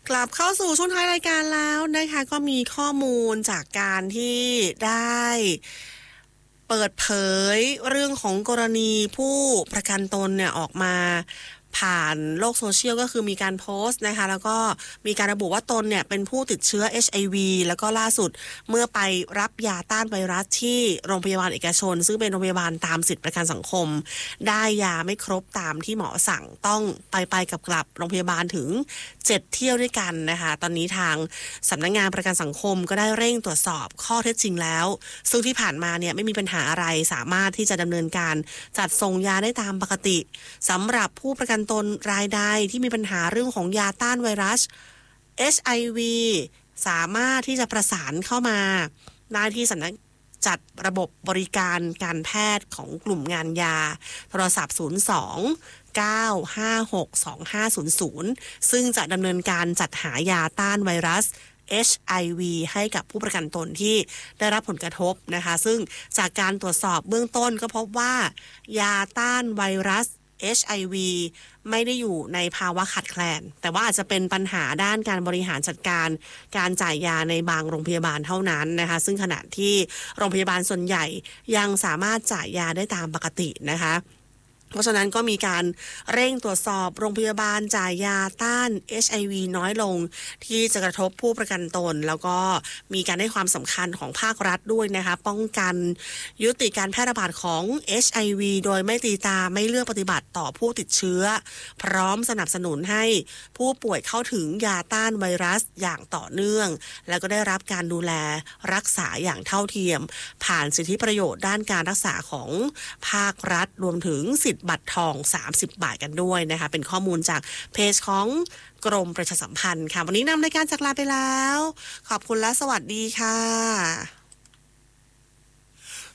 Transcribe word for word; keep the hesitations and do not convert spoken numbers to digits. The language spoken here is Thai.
กลับเข้าสู่ช่วงท้ายรายการแล้วนะคะก็มีข้อมูลจากการที่ได้เปิดเผยเรื่องของกรณีผู้ประกันตนเนี่ยออกมาผ่านโลกโซเชียลก็คือมีการโพสต์นะคะแล้วก็มีการระบุว่าตนเนี่ยเป็นผู้ติดเชื้อ เอช ไอ วี แล้วก็ล่าสุดเมื่อไปรับยาต้านไวรัสที่โรงพยาบาลเอกชนซึ่งเป็นโรงพยาบาลตามสิทธิประกันสังคมได้ยาไม่ครบตามที่หมอสั่งต้องไปไปกลับกลับโรงพยาบาลถึงเจ็ดเที่ยวด้วยกันนะคะตอนนี้ทางสำนักงานประกันสังคมก็ได้เร่งตรวจสอบข้อเท็จจริงแล้วซึ่งที่ผ่านมาเนี่ยไม่มีปัญหาอะไรสามารถที่จะดำเนินการจัดส่งยาได้ตามปกติสำหรับผู้ประกันตนรายใดที่มีปัญหาเรื่องของยาต้านไวรัส เอช ไอ วี สามารถที่จะประสานเข้ามาได้ที่สำนักจัดระบบบริการการแพทย์ของกลุ่มงานยาโทรศัพท์ศูนย์ สอง เก้า ห้า หก สอง ห้า ศูนย์ ศูนย์ซึ่งจะดำเนินการจัดหายาต้านไวรัส เอช ไอ วี ให้กับผู้ประกันตนที่ได้รับผลกระทบนะคะซึ่งจากการตรวจสอบเบื้องต้นก็พบว่ายาต้านไวรัสเอช ไอ วี ไม่ได้อยู่ในภาวะขาดแคลนแต่ว่าอาจจะเป็นปัญหาด้านการบริหารจัดการการจ่ายยาในบางโรงพยาบาลเท่านั้นนะคะซึ่งขณะที่โรงพยาบาลส่วนใหญ่ยังสามารถจ่ายยาได้ตามปกตินะคะเพราะฉะนั้นก็มีการเร่งตรวจสอบโรงพยาบาลจ่ายยาต้าน เอช ไอ วี น้อยลงที่จะกระทบผู้ประกันตนแล้วก็มีการให้ความสำคัญของภาครัฐด้วยนะคะป้องกันยุติการแพร่ระบาดของ เอช ไอ วี โดยไม่ตีตาไม่เลือกปฏิบัติต่อผู้ติดเชื้อพร้อมสนับสนุนให้ผู้ป่วยเข้าถึงยาต้านไวรัสอย่างต่อเนื่องแล้วก็ได้รับการดูแลรักษาอย่างเท่าเทียมผ่านสิทธิประโยชน์ด้านการรักษาของภาครัฐรวมถึงสิทธิบัตรทองสามสิบบาทกันด้วยนะคะเป็นข้อมูลจากเพจของกรมประชาสัมพันธ์ค่ะวันนี้นำรายการจากลาไปแล้วขอบคุณและสวัสดีค่ะ